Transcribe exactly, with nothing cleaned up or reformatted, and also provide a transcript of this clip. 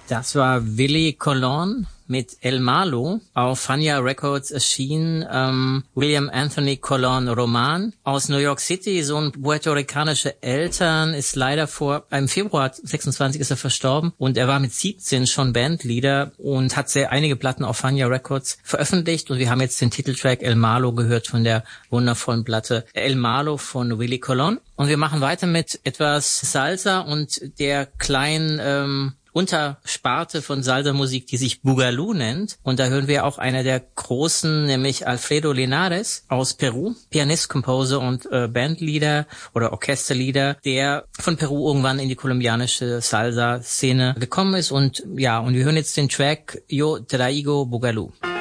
Das war Willie Colon mit El Malo. Auf Fania Records erschien ähm, William Anthony Colon Roman aus New York City, Sohn puerto-ricanischer Eltern, ist leider vor, im Februar sechsundzwanzig ist er verstorben und er war mit siebzehn schon Bandleader und hat sehr einige Platten auf Fania Records veröffentlicht und wir haben jetzt den Titeltrack El Malo gehört von der wundervollen Platte El Malo von Willie Colon und wir machen weiter mit etwas Salsa und der kleinen ähm, Untersparte von Salsa-Musik, die sich Boogaloo nennt. Und da hören wir auch einer der großen, nämlich Alfredo Linares aus Peru, Pianist, Composer und äh, Bandleader oder Orchesterleader, der von Peru irgendwann in die kolumbianische Salsa-Szene gekommen ist. Und ja, und wir hören jetzt den Track Yo Traigo Boogaloo.